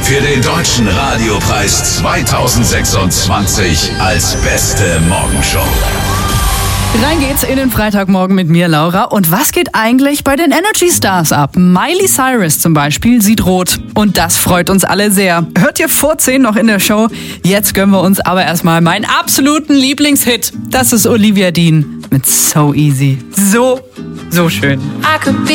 für den Deutschen Radiopreis 2026 als beste Morgenshow. Rein geht's in den Freitagmorgen mit mir, Laura. Und was geht eigentlich bei den Energy Stars ab? Miley Cyrus zum Beispiel sieht rot. Und das freut uns alle sehr. Hört ihr vor 10 noch in der Show? Jetzt gönnen wir uns aber erstmal meinen absoluten Lieblingshit. Das ist Olivia Dean mit So Easy. So schön. I could be